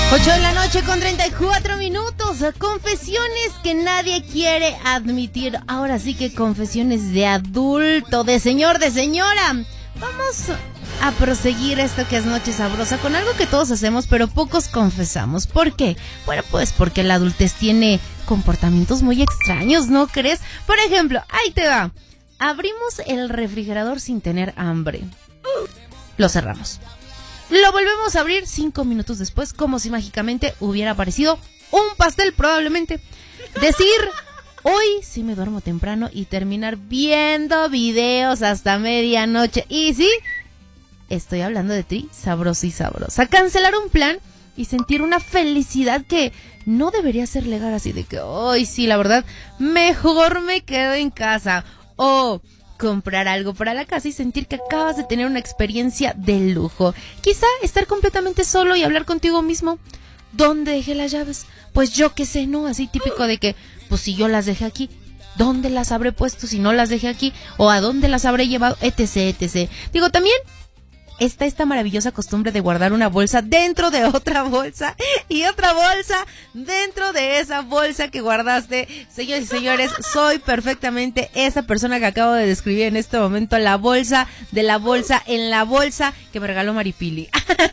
8 de la noche con 34 minutos. Confesiones que nadie quiere admitir. Ahora sí que confesiones de adulto, de señor, de señora. Vamos a proseguir esto que es Noche Sabrosa con algo que todos hacemos pero pocos confesamos. ¿Por qué? Bueno, pues porque la adultez tiene comportamientos muy extraños, ¿no crees? Por ejemplo, ahí te va. Abrimos el refrigerador sin tener hambre. Lo cerramos. Lo volvemos a abrir 5 minutos después, como si mágicamente hubiera aparecido un pastel probablemente. Decir, hoy sí me duermo temprano y terminar viendo videos hasta medianoche. Y sí, estoy hablando de ti, sabroso y sabrosa. Cancelar un plan y sentir una felicidad que no debería ser legal, así de que, hoy sí, la verdad, mejor me quedo en casa. O comprar algo para la casa y sentir que acabas de tener una experiencia de lujo. Quizá estar completamente solo y hablar contigo mismo. ¿Dónde dejé las llaves? Pues yo qué sé, ¿no? Así típico de que, pues si yo las dejé aquí, ¿dónde las habré puesto si no las dejé aquí? ¿O a dónde las habré llevado? Etc, etc. Digo, también está esta maravillosa costumbre de guardar una bolsa dentro de otra bolsa y otra bolsa dentro de esa bolsa que guardaste. Señores y señores, soy perfectamente esa persona que acabo de describir en este momento, la bolsa de la bolsa en la bolsa que me regaló Maripili.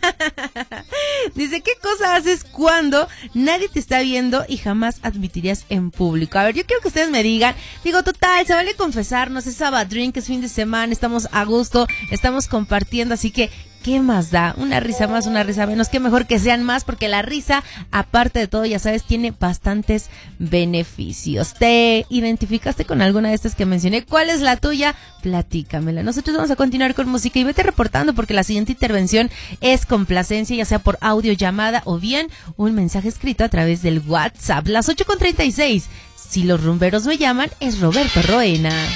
Dice, ¿qué cosa haces cuando nadie te está viendo y jamás admitirías en público? A ver, yo quiero que ustedes me digan. Digo, total, se vale confesarnos, es Sabadrink, es fin de semana, estamos a gusto, estamos compartiendo, así que, ¿qué más da? Una risa más, una risa menos, qué mejor que sean más, porque la risa, aparte de todo, ya sabes, tiene bastantes beneficios. ¿Te identificaste con alguna de estas que mencioné? ¿Cuál es la tuya? Platícamela. Nosotros vamos a continuar con música y vete reportando, porque la siguiente intervención es complacencia, ya sea por audio, llamada o bien un mensaje escrito a través del WhatsApp. Las 8:36. Si los rumberos me llaman, es Roberto Roena.